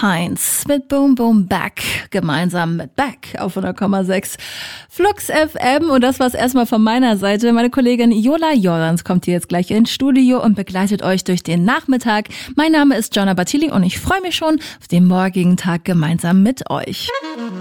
Pines mit Boom Boom Back, gemeinsam mit Back auf 100,6 Flux FM. Und das war's erstmal von meiner Seite. Meine Kollegin Jola Jordans kommt hier jetzt gleich ins Studio und begleitet euch durch den Nachmittag. Mein Name ist Gianna Battili und ich freue mich schon auf den morgigen Tag gemeinsam mit euch.